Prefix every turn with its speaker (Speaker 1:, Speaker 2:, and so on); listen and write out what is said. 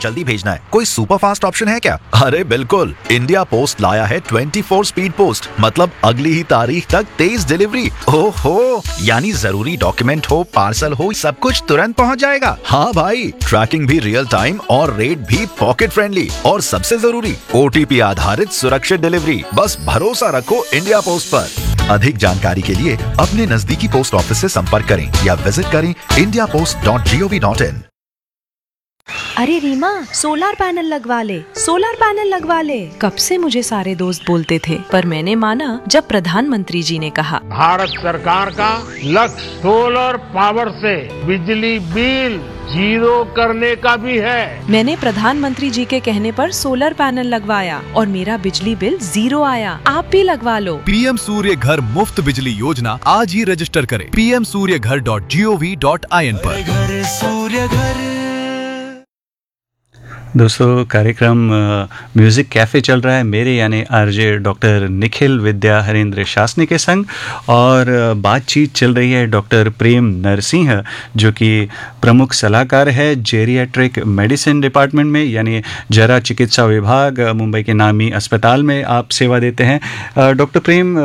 Speaker 1: जल्दी भेजना है, कोई सुपर फास्ट ऑप्शन है क्या? अरे बिल्कुल, इंडिया पोस्ट लाया है 24 स्पीड पोस्ट, मतलब अगली ही तारीख तक तेज डिलीवरी। ओहो, यानी जरूरी डॉक्यूमेंट हो, पार्सल हो, सब कुछ तुरंत पहुंच जाएगा। हाँ भाई, ट्रैकिंग भी रियल टाइम और रेट भी पॉकेट फ्रेंडली, और सबसे जरूरी OTP आधारित सुरक्षित डिलीवरी। बस भरोसा रखो इंडिया पोस्ट पर। अधिक जानकारी के लिए अपने नजदीकी पोस्ट ऑफिस से संपर्क करें या विजिट करें indiapost.gov.in।
Speaker 2: अरे रीमा, सोलर पैनल लगवा ले, सोलर पैनल लगवा ले। कब से मुझे सारे दोस्त बोलते थे, पर मैंने माना जब प्रधानमंत्री जी ने कहा।
Speaker 3: भारत सरकार का लक्ष्य सोलर पावर से बिजली बिल जीरो करने का भी है।
Speaker 2: मैंने प्रधानमंत्री जी के कहने पर सोलर पैनल लगवाया और मेरा बिजली बिल 0 आया। आप भी लगवा लो।
Speaker 4: पीएम सूर्य घर मुफ्त बिजली योजना आज ही रजिस्टर करें pmsuryaghar.gov.in पर।
Speaker 5: घर सूर्य घर।
Speaker 6: दोस्तों, कार्यक्रम म्यूज़िक कैफ़े चल रहा है मेरे यानी आरजे डॉक्टर निखिल विद्या हरेंद्र शासनी के संग, और बातचीत चल रही है डॉक्टर प्रेम नरसिंह, जो कि प्रमुख सलाहकार है जेरियाट्रिक मेडिसिन डिपार्टमेंट में, यानी जरा चिकित्सा विभाग, मुंबई के नामी अस्पताल में आप सेवा देते हैं। डॉक्टर प्रेम,